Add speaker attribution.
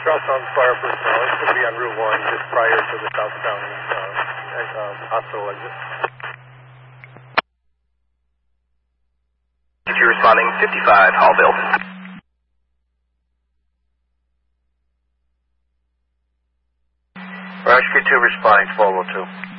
Speaker 1: Charlestown Fire personnel. It's going to be on Route 1 just prior to the Southtown hospital exit.
Speaker 2: If you're responding, 55 Hallville.
Speaker 3: Rescue 2 responding, 1202.